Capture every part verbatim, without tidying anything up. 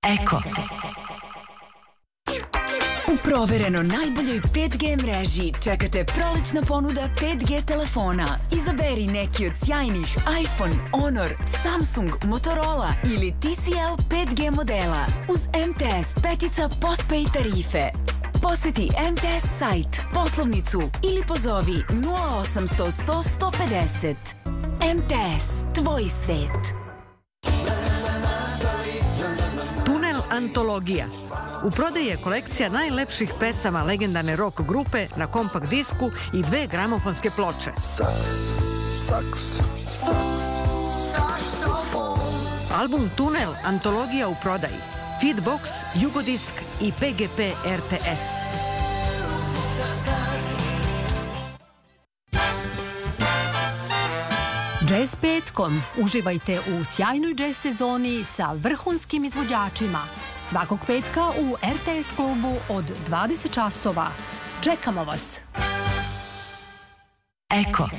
Eko. U provereno najboljoj pet G mreži čekate prolećna ponuda pet G telefona. Izaberi neki od sjajnih iPhone, Honor, Samsung, Motorola ili T C L pet G modela uz M T S petica postpaid tarife. Poseti M T S sajt, poslovnicu ili pozovi nula osamsto sto sto pedeset. M T S, tvoj svet. Tunel antologija. U prodaji je kolekcija najlepših pesama legendarne rock grupe na kompakt disku i dve gramofonske ploče. Saks, saks, saks, saksofon. Album Tunel antologija u prodaji. Feedbox, Jugodisk i P G P R T S. Jazz petkom. Uživajte u sjajnoj jazz sezoni sa vrhunskim izvođačima. Svakog petka u R T S klubu od dvadeset časova. Čekamo vas. Eko.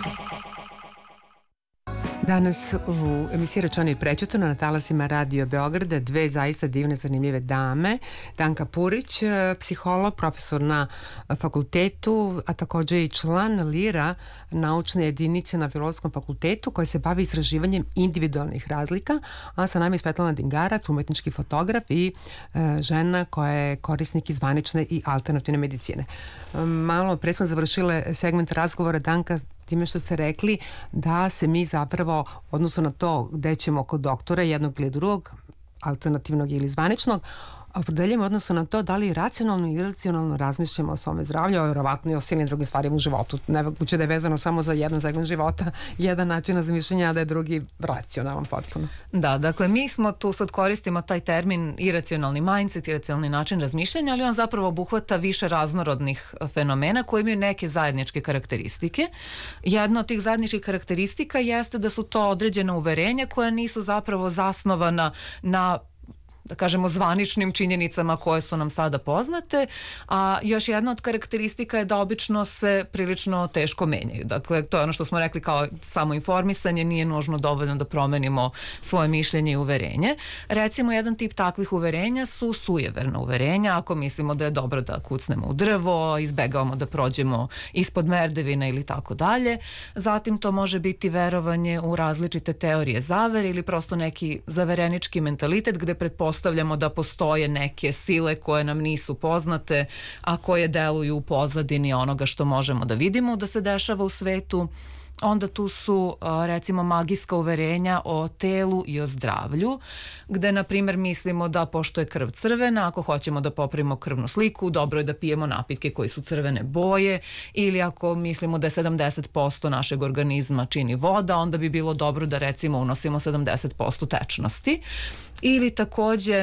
Danas u emisiji Rečeno i prećutano na talasima Radio Beograda dve zaista divne, zanimljive dame. Danka Purić, psiholog, profesor na fakultetu, a takođe i član Lira, naučne jedinice na Filozofskom fakultetu, koja se bavi istraživanjem individualnih razlika, a sa nama je Svetlana Dingarac, umetnički fotograf i e, žena koja je korisnik zvanične i alternativne medicine. E, malo pre smo završile segment razgovora, Danka, time što ste rekli da se mi zapravo, odnosno na to gde ćemo kod doktora jednog ili drugog, alternativnog ili zvaničnog, opredeljujemo odnosno na to da li racionalno i iracionalno razmišljamo o svome zdravlju, a verovatno i o silnim drugim stvarima u životu. Nemoguće da je vezano samo za jedan segment života, jedan način razmišljanja, a da je drugi racionalan potpuno. Da, dakle, mi smo tu sad koristimo taj termin iracionalni mindset, iracionalni način razmišljanja, ali on zapravo obuhvata više raznorodnih fenomena koji imaju neke zajedničke karakteristike. Jedna od tih zajedničkih karakteristika jeste da su to određena uverenja koja nisu zapravo zasnovana na, da kažemo, zvaničnim činjenicama koje su nam sada poznate, a još jedna od karakteristika je da obično se prilično teško menjaju. Dakle, to je ono što smo rekli, kao samo informisanje nije nužno dovoljno da promenimo svoje mišljenje i uverenje. Recimo, jedan tip takvih uverenja su sujeverna uverenja, ako mislimo da je dobro da kucnemo u drvo, izbegavamo da prođemo ispod merdevina ili tako dalje. Zatim to može biti verovanje u različite teorije zavere ili prosto neki zaverenički mentalitet gde pretpostavljamo Postavljamo da postoje neke sile koje nam nisu poznate, a koje deluju u pozadini onoga što možemo da vidimo da se dešava u svetu. Onda tu su recimo magijska uverenja o telu i o zdravlju, gde na primjer mislimo da pošto je krv crvena, ako hoćemo da popravimo krvnu sliku, dobro je da pijemo napitke koji su crvene boje, ili ako mislimo da je sedamdeset posto našeg organizma čini voda, onda bi bilo dobro da recimo unosimo sedamdeset posto tečnosti. Ili takođe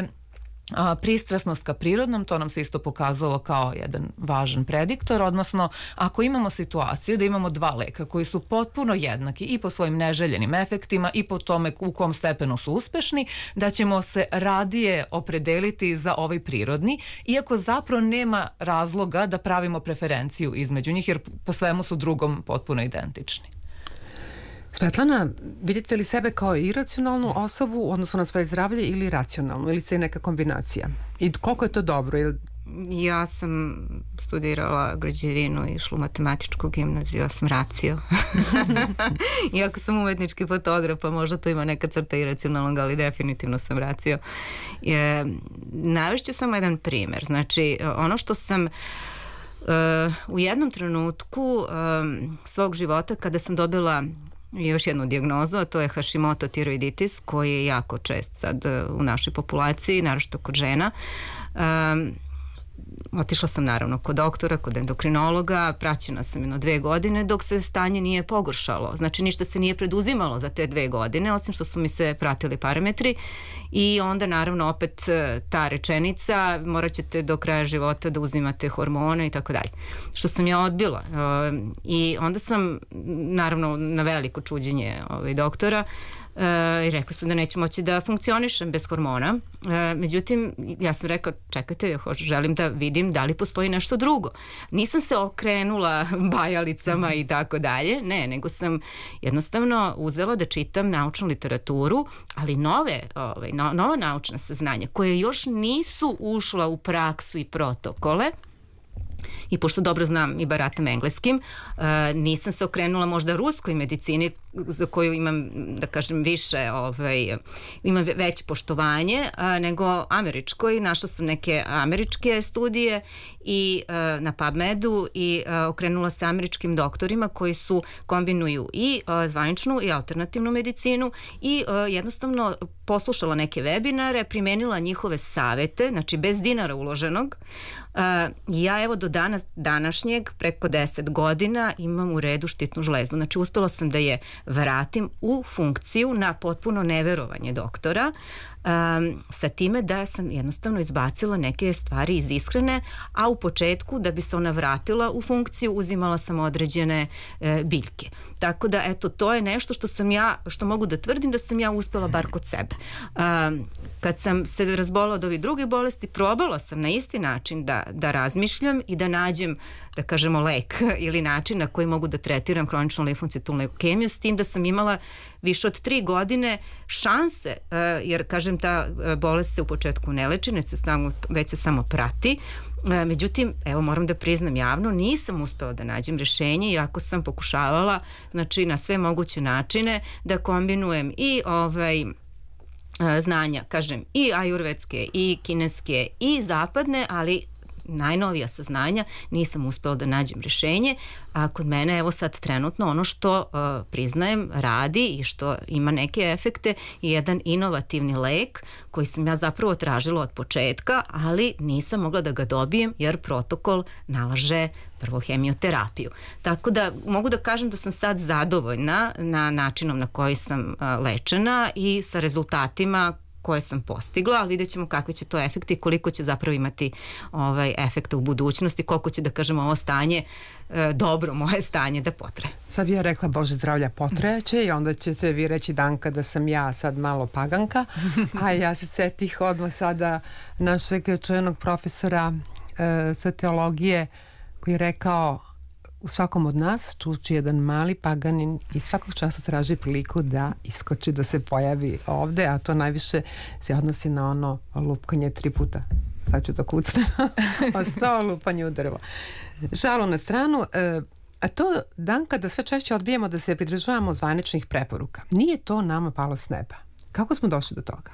A, pristrasnost ka prirodnom, to nam se isto pokazalo kao jedan važan prediktor, odnosno ako imamo situaciju da imamo dva leka koji su potpuno jednaki i po svojim neželjenim efektima i po tome u kom stepenu su uspešni, da ćemo se radije opredeliti za ovaj prirodni, iako zapravo nema razloga da pravimo preferenciju između njih, jer po svemu su drugom potpuno identični. Svetlana, vidite li sebe kao iracionalnu osobu, odnosno na svoje zdravlje, ili racionalnu, ili ste neka kombinacija? I koliko je to dobro? Ili... Ja sam studirala građevinu i išla u matematičku gimnaziju, ja sam racio. Iako sam umetnički fotograf, pa možda to ima neka crta iracionalnog, ali definitivno sam racio. E, navešću samo jedan primer. Znači, ono što sam uh, u jednom trenutku um, svog života, kada sam dobila još jednu dijagnozu, a to je Hashimoto tiroiditis, koji je jako čest sad u našoj populaciji, naročito kod žena. Um, otišla sam naravno kod doktora, kod endokrinologa, praćena sam jedno dve godine dok se stanje nije pogoršalo. Znači ništa se nije preduzimalo za te dve godine, osim što su mi se pratili parametri i onda naravno opet ta rečenica, morat ćete do kraja života da uzimate hormone i tako dalje. Što sam ja odbila. I onda sam naravno na veliko čuđenje ovaj, doktora i rekli su da neću moći da funkcionišem bez hormona. Međutim, ja sam rekao, čekajte, ja želim da vidim da li postoji nešto drugo. Nisam se okrenula bajalicama i tako dalje, ne, nego sam jednostavno uzela da čitam naučnu literaturu, ali nove, ovaj, no, nova naučna saznanja koje još nisu ušla u praksu i protokole. I pošto dobro znam i baratam engleskim, uh, nisam se okrenula možda ruskoj medicini za koju imam, da kažem, više, ovaj, imam veće poštovanje, uh, nego američkoj. Našla sam neke američke studije i uh, na PubMedu i uh, okrenula se američkim doktorima koji su kombinuju i uh, zvaničnu i alternativnu medicinu i uh, jednostavno poslušala neke webinare, primenila njihove savete, znači bez dinara uloženog. Uh, ja evo do danas, današnjeg, preko deset godina imam u redu štitnu žlezdu. Znači uspela sam da je vratim u funkciju na potpuno neverovanje doktora, um, sa time da sam jednostavno izbacila neke stvari iz ishrane, a u početku da bi se ona vratila u funkciju uzimala sam određene e, biljke. Tako da eto, to je nešto što sam ja, što mogu da tvrdim da sam ja uspela bar kod sebe. Um, kad sam se razbolala od ovih drugih bolesti, probala sam na isti način da, da razmišljam i da nađem, da kažemo, lek ili način na koji mogu da tretiram hroničnu limfocitulnu leukemiju, s tim da sam imala više od tri godine šanse, jer kažem, ta bolest se u početku ne leči, već se samo, već se samo prati. Međutim, evo, moram da priznam javno, nisam uspela da nađem rešenje, iako sam pokušavala, znači, na sve moguće načine da kombinujem i ovaj znanja, kažem, i ajurvedske, i kineske, i zapadne, ali najnovija saznanja nisam uspela da nađem rešenje, a kod mene evo sad trenutno ono što uh, priznajem radi i što ima neke efekte je jedan inovativni lek koji sam ja zapravo tražila od početka, ali nisam mogla da ga dobijem jer protokol nalaže prvo hemioterapiju. Tako da mogu da kažem da sam sad zadovoljna na načinom na koji sam uh, lečena i sa rezultatima koje sam postigla, ali vidjet ćemo kakvi će to efekti i koliko će zapravo imati ovaj, efekta u budućnosti, koliko će, da kažemo, ovo stanje, e, dobro moje stanje da potraje. Sad ja rekla, Bože zdravlja, potrajeće i onda ćete vi reći, Danka, da sam ja sad malo paganka, a ja se setih odmah sada našeg čuvenog profesora e, sa teologije koji je rekao, u svakom od nas čuči jedan mali paganin i svakog časa traži priliku da iskoči, da se pojavi ovde, a to najviše se odnosi na ono lupkanje tri puta. Sad ću da kucnem o sto lupanje u drvo. Šalu na stranu, a to, Danka, da sve češće odbijemo da se pridržavamo zvaničnih preporuka. Nije to nama palo s neba. Kako smo došli do toga?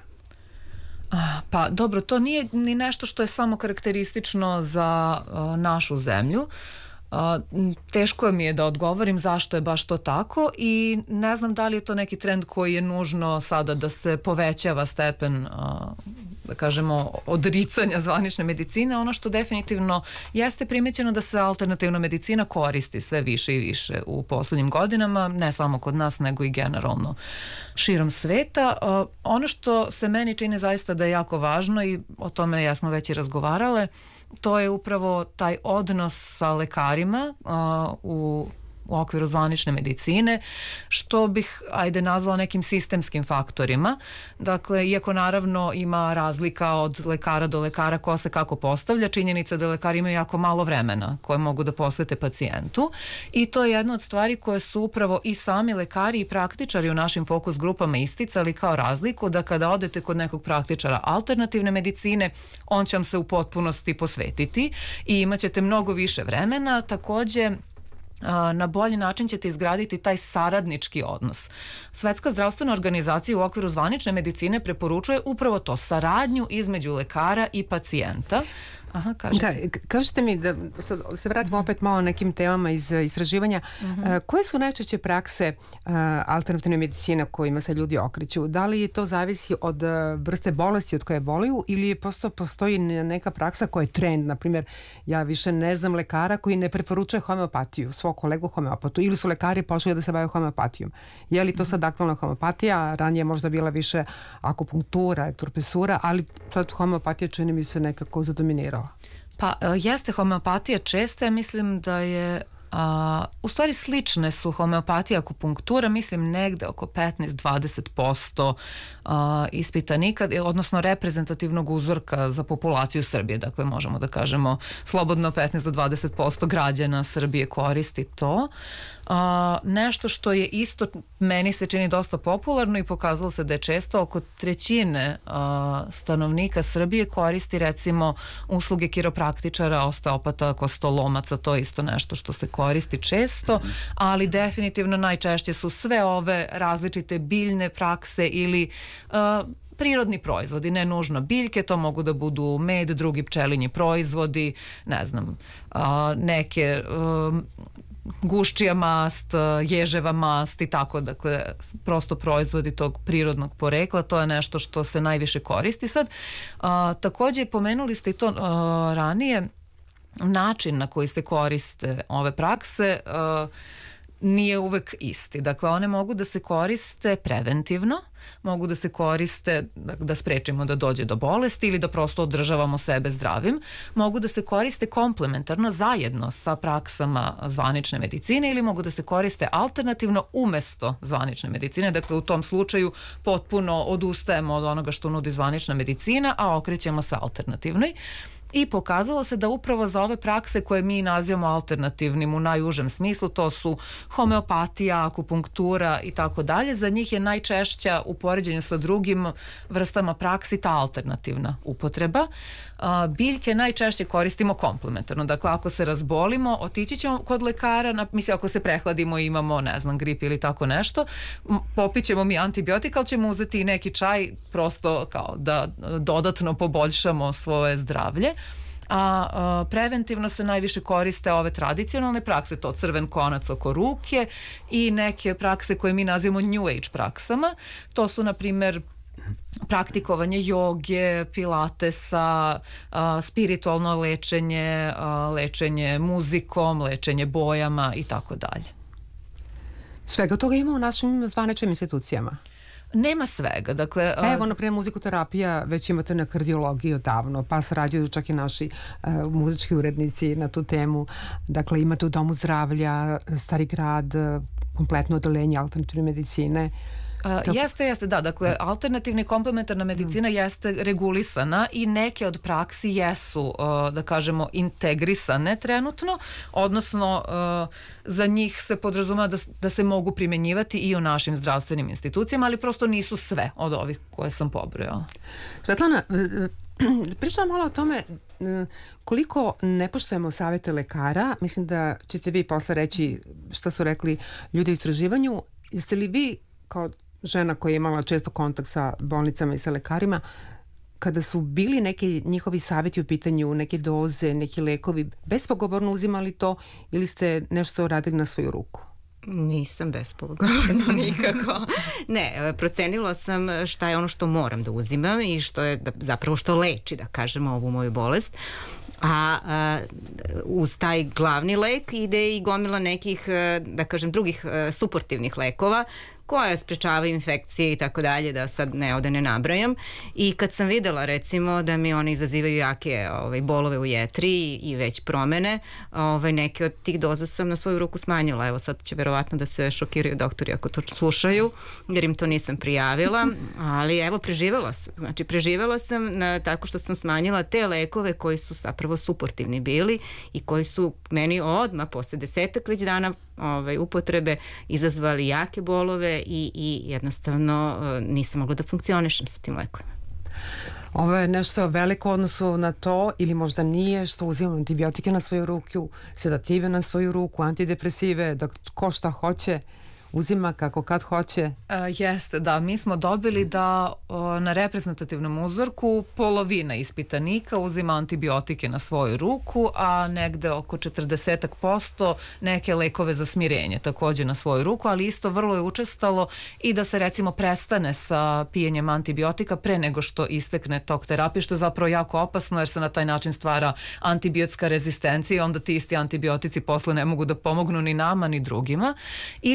Pa dobro, to nije ni nešto što je samo karakteristično za uh, našu zemlju. Uh, teško mi je da odgovorim zašto je baš to tako i ne znam da li je to neki trend koji je nužno sada da se povećava stepen, uh, da kažemo, odricanja zvanične medicine. Ono što definitivno jeste primećeno da se alternativna medicina koristi sve više i više u poslednjim godinama, ne samo kod nas nego i generalno širom sveta. Uh, ono što se meni čini zaista da je jako važno i o tome ja smo već i razgovarale, to je upravo taj odnos sa lekarima uh, u u okviru zvanične medicine, što bih, ajde, nazvala nekim sistemskim faktorima. Dakle, iako naravno ima razlika od lekara do lekara ko se kako postavlja, činjenica da lekari imaju jako malo vremena koje mogu da posvete pacijentu i to je jedna od stvari koje su upravo i sami lekari i praktičari u našim fokus grupama isticali kao razliku, da kada odete kod nekog praktičara alternativne medicine, on će vam se u potpunosti posvetiti i imat ćete mnogo više vremena. Takođe, na bolji način ćete izgraditi taj saradnički odnos. Svetska zdravstvena organizacija u okviru zvanične medicine preporučuje upravo to, saradnju između lekara i pacijenta. Aha, kažete. Da, kažete mi, da sad se vratimo opet malo nekim temama iz istraživanja, uh-huh. koje su najčešće prakse uh, alternativne medicine kojima se ljudi okreću? Da li to zavisi od uh, vrste bolesti od koje boluju ili prosto postoji neka praksa koja je trend? Naprimjer, ja više ne znam lekara koji ne preporučuje homeopatiju, svog kolegu homeopatu, ili su lekari počeli da se bave homeopatijom. Je li to sad aktualna homeopatija? Ranije možda bila više akupunktura, turpesura, ali sad homeopatija čini mi se nekako zadominirala. Pa jeste homeopatija česta, ja mislim da je A, u stvari slične su homeopatija, akupunktura, mislim negde oko petnaest do dvadeset posto a, ispitanika, odnosno reprezentativnog uzorka za populaciju Srbije. Dakle, možemo da kažemo slobodno petnaest do dvadeset posto građana Srbije koristi to. A, nešto što je isto meni se čini dosta popularno i pokazalo se da je često oko trećine a, stanovnika Srbije koristi recimo usluge kiropraktičara, osteopata, kostolomaca, to je isto nešto što se koristi često, ali definitivno najčešće su sve ove različite biljne prakse ili a, prirodni proizvodi, ne nužno biljke, to mogu da budu med, drugi pčelinji proizvodi, ne znam, a, neke a, guščija mast, ježeva mast i tako, dakle, prosto proizvodi tog prirodnog porekla, to je nešto što se najviše koristi. Sad, a, takođe pomenuli ste i to a, ranije, način na koji se koriste ove prakse a, nije uvek isti. Dakle, one mogu da se koriste preventivno, mogu da se koriste da sprečimo da dođe do bolesti ili da prosto održavamo sebe zdravim, mogu da se koriste komplementarno zajedno sa praksama zvanične medicine ili mogu da se koriste alternativno umesto zvanične medicine. Dakle, u tom slučaju potpuno odustajemo od onoga što nudi zvanična medicina, a okrećemo se alternativnoj. I pokazalo se da upravo za ove prakse koje mi nazivamo alternativnim u najužem smislu, to su homeopatija, akupunktura i tako dalje, za njih je najčešća u poređenju sa drugim vrstama praksi ta alternativna upotreba. Biljke najčešće koristimo komplementarno. Dakle, ako se razbolimo, otići ćemo kod lekara, mislim, ako se prehladimo i imamo, ne znam, grip ili tako nešto, popićemo mi antibiotik, ali ćemo uzeti i neki čaj prosto kao da dodatno poboljšamo svoje zdravlje. A, a preventivno se najviše koriste ove tradicionalne prakse, to crven konac oko ruke i neke prakse koje mi nazivamo New Age praksama. To su, na primer, praktikovanje joge, pilatesa, a, spiritualno lečenje, a, lečenje muzikom, lečenje bojama i tako dalje. Svega toga ima u našim zvaničnim institucijama? Nema svega, dakle... Pa evo, na primjer, muzikoterapija već imate na kardiologiji odavno, pa sarađuju čak i naši uh, muzički urednici na tu temu. Dakle, imate u Domu zdravlja, Stari grad, kompletno odeljenje alternativne medicine. Uh, jeste, jeste, da. Dakle, alternativna i komplementarna medicina mm. jeste regulisana i neke od praksi jesu, uh, da kažemo, integrisane trenutno, odnosno uh, za njih se podrazumeva da, da se mogu primenjivati i u našim zdravstvenim institucijama, ali prosto nisu sve od ovih koje sam pobrojala. Svetlana, pričam malo o tome koliko ne poštujemo savete lekara. Mislim da ćete vi posle reći šta su rekli ljudi u istraživanju. Jeste li vi kao žena koja je imala često kontakt sa bolnicama i sa lekarima, kada su bili neki njihovi savjeti u pitanju, neke doze, neki lekovi, bespogovorno uzimali to ili ste nešto radili na svoju ruku? Nisam bespogovorno nikako. Ne, procenila sam šta je ono što moram da uzimam i što je da, zapravo što leči, da kažemo, ovu moju bolest. A, a uz taj glavni lek ide i gomila nekih, da kažem, drugih suportivnih lekova koje sprečavaju infekcije i tako dalje, da sad ne ovde ne nabrajam. I kad sam videla, recimo, da mi one izazivaju jake ovaj, bolove u jetri i, i već promene, ovaj, neke od tih doza sam na svoju ruku smanjila. Evo, sad će verovatno da se šokiraju doktori ako to slušaju, jer im to nisam prijavila, ali evo, preživela sam. Znači, preživela sam na, tako što sam smanjila te lekove koji su zapravo suportivni bili i koji su meni odmah posle desetak već dana ovaj, upotrebe izazvali jake bolove i, i jednostavno nisam mogla da funkcionišem sa tim lekovima. Ovo je nešto veliko u odnosu na to, ili možda nije, što uzimam antibiotike na svoju ruku, sedative na svoju ruku, antidepresive, da ko šta hoće uzima kako kad hoće. Uh, jeste, da. Mi smo dobili da uh, na reprezentativnom uzorku polovina ispitanika uzima antibiotike na svoju ruku, a negde oko četrdeset posto neke lekove za smirenje takođe na svoju ruku, ali isto vrlo je učestalo i da se recimo prestane sa pijenjem antibiotika pre nego što istekne tok terapije, što je zapravo jako opasno jer se na taj način stvara antibiotska rezistencija i onda ti isti antibiotici posle ne mogu da pomognu ni nama ni drugima, ili da se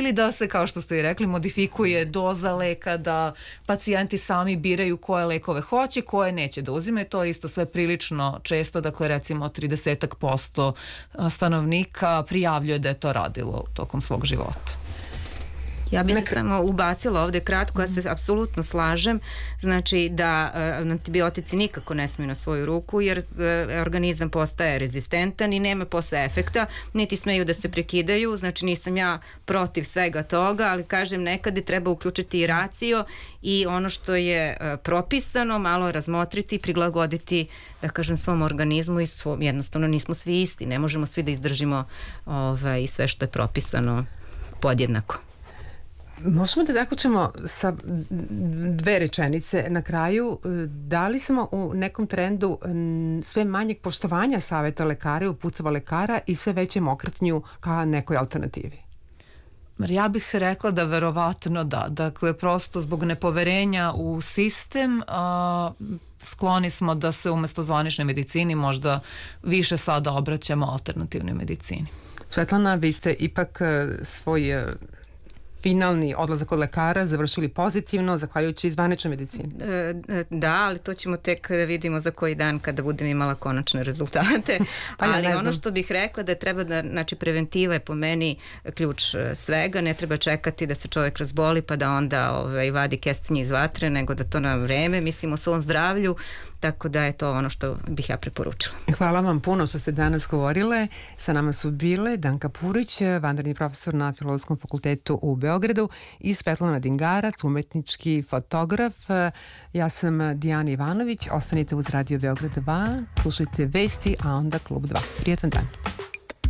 se, kao što ste i rekli, modifikuje doza leka, da pacijenti sami biraju koje lekove hoće, koje neće da uzimaju. To je isto sve prilično često, dakle recimo trideset posto stanovnika prijavljuje da je to radilo tokom svog života. Ja bih se samo ubacila ovde kratko, ja se apsolutno slažem, znači da uh, antibiotici nikako ne smiju na svoju ruku jer uh, organizam postaje rezistentan i nema posle efekta, niti smeju da se prekidaju, znači nisam ja protiv svega toga, ali kažem nekada treba uključiti i racio i ono što je uh, propisano malo razmotriti, prilagoditi da kažem svom organizmu i svom, jednostavno nismo svi isti, ne možemo svi da izdržimo ovaj, sve što je propisano podjednako. Možemo da zaključimo sa dve rečenice na kraju. Da li smo u nekom trendu sve manjeg poštovanja saveta lekara i uputstva lekara i sve većem okretnju ka nekoj alternativi? Ja bih rekla da verovatno da. Dakle, prosto zbog nepoverenja u sistem a, skloni smo da se umesto zvanične medicini možda više sada obraćamo alternativnoj medicini. Svetlana, vi ste ipak svoj finalni odlazak od lekara završili pozitivno, zahvaljujući zvaničnoj medicini. Da, ali to ćemo tek da vidimo za koji dan kada budem imala konačne rezultate. Pa ja ali ono što bih rekla da treba da, znači preventiva je po meni ključ svega, ne treba čekati da se čovjek razboli pa da onda ovaj, vadi kestenje iz vatre, nego da to na vreme, mislim o svom zdravlju, tako da je to ono što bih ja preporučila. Hvala vam puno što ste danas govorile. Sa nama su bile Danka Purić, vanredni profesor na Filozofskom fakultetu u Beogradu i Svetlana Dingarac, umetnički fotograf. Ja sam Dijana Ivanović. Ostanite uz Radio Beograd dva, slušajte vesti, a onda Klub dva. Prijetan dan.